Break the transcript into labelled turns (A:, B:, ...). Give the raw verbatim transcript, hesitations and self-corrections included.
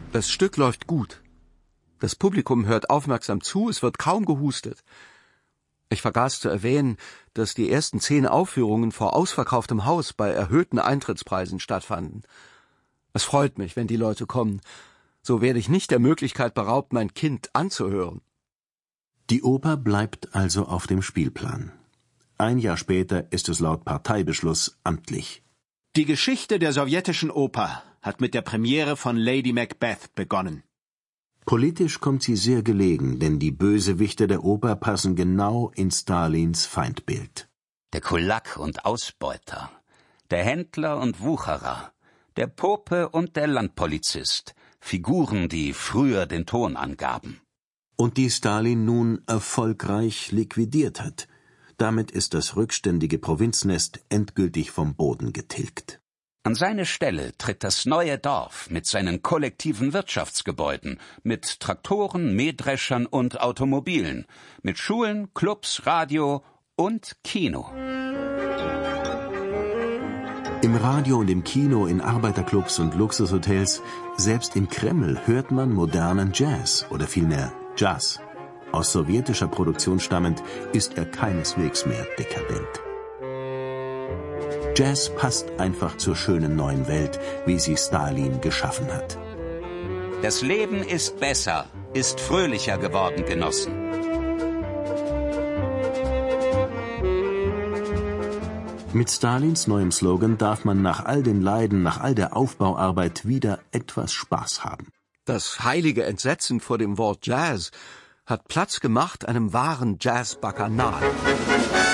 A: Das Stück läuft gut. Das Publikum hört aufmerksam zu, es wird kaum gehustet. Ich vergaß zu erwähnen, dass die ersten zehn Aufführungen vor ausverkauftem Haus bei erhöhten Eintrittspreisen stattfanden. Es freut mich, wenn die Leute kommen. So werde ich nicht der Möglichkeit beraubt, mein Kind anzuhören.
B: Die Oper bleibt also auf dem Spielplan. Ein Jahr später ist es laut Parteibeschluss amtlich.
C: Die Geschichte der sowjetischen Oper hat mit der Premiere von Lady Macbeth begonnen.
B: Politisch kommt sie sehr gelegen, denn die Bösewichte der Oper passen genau in Stalins Feindbild.
D: Der Kulak und Ausbeuter, der Händler und Wucherer, der Pope und der Landpolizist, Figuren, die früher den Ton angaben.
B: Und die Stalin nun erfolgreich liquidiert hat. Damit ist das rückständige Provinznest endgültig vom Boden getilgt.
D: An seine Stelle tritt das neue Dorf mit seinen kollektiven Wirtschaftsgebäuden, mit Traktoren, Mähdreschern und Automobilen, mit Schulen, Clubs, Radio und Kino.
B: Im Radio und im Kino, in Arbeiterclubs und Luxushotels, selbst im Kreml hört man modernen Jazz oder vielmehr Jazz. Aus sowjetischer Produktion stammend ist er keineswegs mehr dekadent. Jazz passt einfach zur schönen neuen Welt, wie sie Stalin geschaffen hat.
D: Das Leben ist besser, ist fröhlicher geworden, Genossen.
B: Mit Stalins neuem Slogan darf man nach all den Leiden, nach all der Aufbauarbeit wieder etwas Spaß haben.
A: Das heilige Entsetzen vor dem Wort Jazz hat Platz gemacht einem wahren Jazz-Bacchanal.